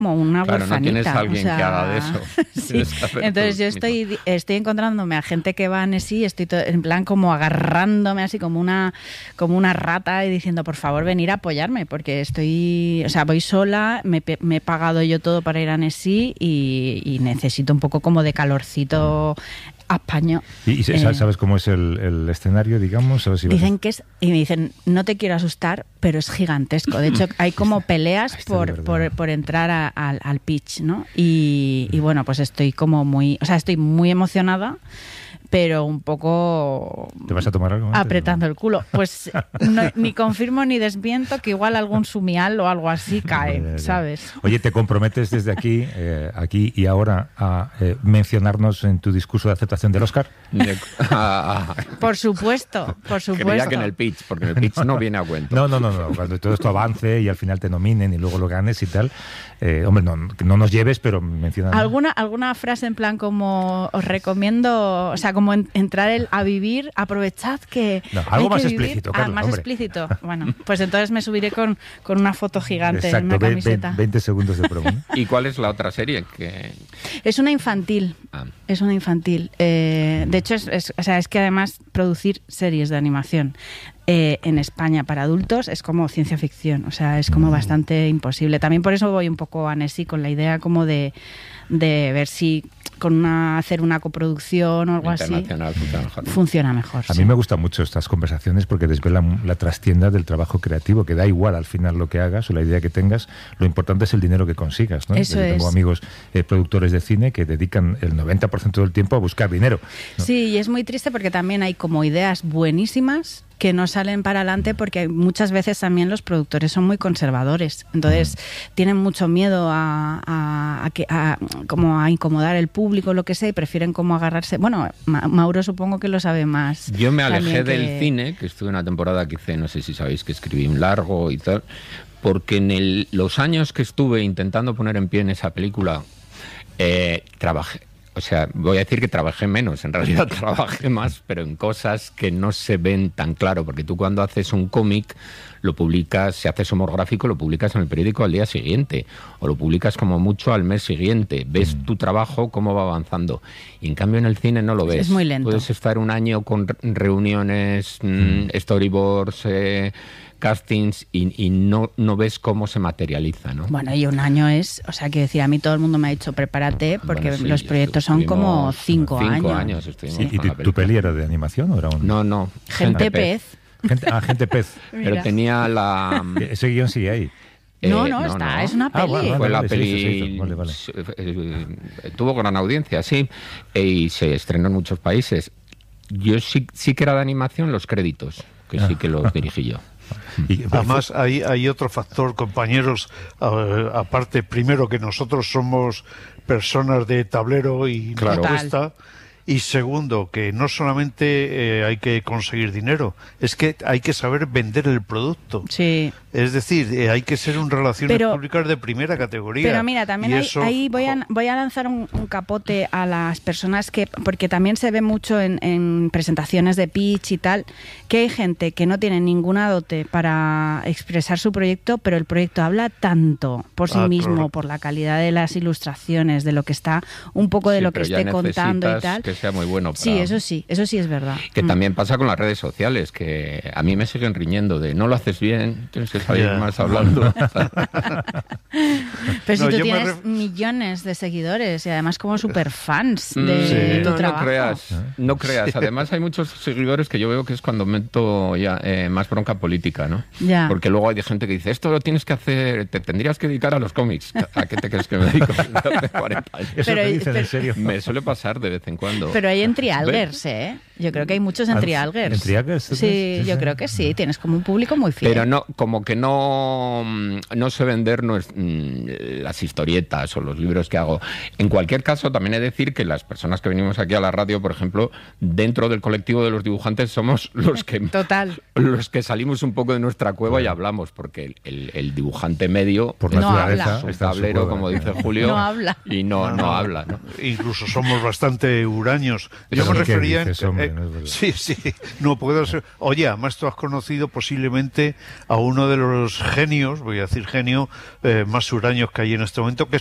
como una huerfanita. No tienes a alguien que haga de eso. Sí. Entonces yo estoy encontrándome a gente que va a Annecy, estoy en plan como agarrándome así como una rata y diciendo, por favor, venir a apoyarme, porque voy sola, me he pagado yo todo para ir a Annecy y necesito un poco como de calorcito español. ¿Y sabes cómo es el escenario, digamos? ¿Sabes si dicen que es, y me dicen, no te quiero asustar, pero es gigantesco. De hecho, hay como peleas por entrar al pitch, ¿no? Y bueno, pues estoy muy emocionada, pero un poco... ¿Te vas a tomar algo? Apretando el culo. Pues ni confirmo ni desmiento que igual algún sumial o algo así cae, ¿sabes? Oye, ¿te comprometes desde aquí y ahora a mencionarnos en tu discurso de aceptación del Oscar? Por supuesto. Creía que en el pitch, porque en el pitch no viene a cuento. No. Cuando todo esto avance y al final te nominen y luego lo ganes y tal, hombre, no nos lleves, pero menciona. ¿Alguna frase en plan como os recomiendo, o sea, como entrar a vivir, aprovechad que algo más vivir. Explícito, Carlos, más explícito. Bueno, pues entonces me subiré con una foto gigante. Exacto, en una camiseta. 20 segundos de promo. ¿Y cuál es la otra serie? Es una infantil. Es una infantil. De hecho, es que además producir series de animación en España para adultos es como ciencia ficción, o sea, es como bastante imposible. También por eso voy un poco a Annecy con la idea como de ver si hacer una coproducción o algo así funciona mejor. A mí me gustan mucho estas conversaciones porque desvelan la trastienda del trabajo creativo, que da igual al final lo que hagas o la idea que tengas, lo importante es el dinero que consigas, ¿no? Eso Tengo amigos productores de cine que dedican el 90% del tiempo a buscar dinero, ¿no? Sí, y es muy triste porque también hay como ideas buenísimas que no salen para adelante porque muchas veces también los productores son muy conservadores. Entonces tienen mucho miedo a incomodar el público, lo que sea, y prefieren como agarrarse... Bueno, Mauro supongo que lo sabe más. Yo me alejé del cine, que estuve una temporada que hice, no sé si sabéis, que escribí un largo y tal, porque en los años que estuve intentando poner en pie en esa película, trabajé. O sea, voy a decir que trabajé menos, en realidad trabajé más, pero en cosas que no se ven tan claro, porque tú cuando haces un cómic lo publicas, si haces homográfico, lo publicas en el periódico al día siguiente, o lo publicas como mucho al mes siguiente, ves tu trabajo, cómo va avanzando, y en cambio en el cine no lo ves. Es muy lento. Puedes estar un año con reuniones, storyboards, castings y no ves cómo se materializa, ¿no? Bueno, y un año es, o sea, que decir, a mí todo el mundo me ha dicho prepárate porque bueno, sí, los proyectos son como 5 años. 5 años estuvimos. ¿Y tu peli era de animación o era un...? No. Gente pez. Gente pez. Pero tenía la... Ese guión sigue ahí. No, es una peli. Bueno, fue la se peli... hizo. Vale. Tuvo gran audiencia, sí, y se estrenó en muchos países. Yo sí que era de animación los créditos, que sí que los dirigí yo. Además hay otro factor, compañeros, aparte, primero que nosotros somos personas de tablero y claro. Cuesta, y segundo que no solamente hay que conseguir dinero, es que hay que saber vender el producto. Sí. Es decir, hay que ser un relaciones públicas de primera categoría. Pero mira, también ahí voy a lanzar un capote a las personas porque también se ve mucho en presentaciones de pitch y tal, que hay gente que no tiene ninguna dote para expresar su proyecto, pero el proyecto habla tanto por sí mismo, claro, por la calidad de las ilustraciones, de lo que está, un poco de lo que esté contando y tal. Que sea muy bueno. Sí, eso sí es verdad. Que también pasa con las redes sociales, que a mí me siguen riñendo de no lo haces bien, tienes que salir más hablando. Pero si tú tienes millones de seguidores y además como superfans de tu trabajo. No creas. Además hay muchos seguidores que yo veo que es cuando meto ya más bronca política, ¿no? Ya. Porque luego hay gente que dice, esto lo tienes que hacer, te tendrías que dedicar a los cómics. ¿A qué te crees que me dedico? Hace 40 años. ¿Eso te dicen en serio? Me suele pasar de vez en cuando. Pero hay en trialgers, ¿eh? Yo creo que hay muchos en trialgers. ¿En trialgers? Sí, yo creo que sí. Tienes como un público muy fiel. Pero no, como que no sé vender las historietas o los libros que hago. En cualquier caso, también he de decir que las personas que venimos aquí a la radio, por ejemplo, dentro del colectivo de los dibujantes somos los que los que salimos un poco de nuestra cueva y hablamos, porque el dibujante medio por naturaleza es un tablero, como dice Julio, no habla. Y no habla, ¿no? Incluso somos bastante huraños. Yo me refería ¿no? Es verdad. Sí, sí, no puedo ser. Oye, además tú has conocido posiblemente a uno de los genios, voy a decir genio, más huraños que hay en este momento, que